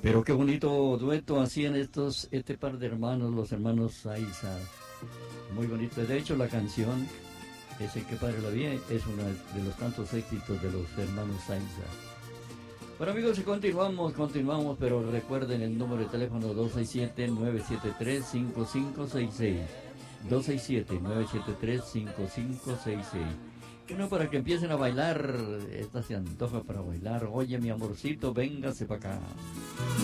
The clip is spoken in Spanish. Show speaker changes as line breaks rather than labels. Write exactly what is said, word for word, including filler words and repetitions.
Pero qué bonito dueto hacían estos, este par de hermanos, los hermanos Saiza. Muy bonito. De hecho, la canción, ese que padre la vida, es uno de los tantos éxitos de los hermanos Saiza. Bueno amigos, y continuamos, continuamos, pero recuerden el número de teléfono dos seis siete, nueve siete tres, cinco cinco seis seis. dos seis siete, nueve siete tres, cinco cinco seis seis. Que no, para que empiecen a bailar, esta se antoja para bailar. Oye mi amorcito, véngase para acá.